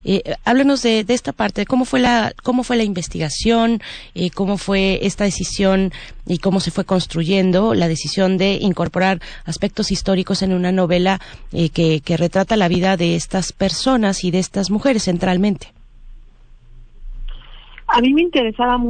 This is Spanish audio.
Háblanos de esta parte, cómo fue la investigación, cómo fue esta decisión y cómo se fue construyendo la decisión de incorporar aspectos históricos en una novela que retrata la vida de estas personas y de estas mujeres centralmente. A mí me interesaba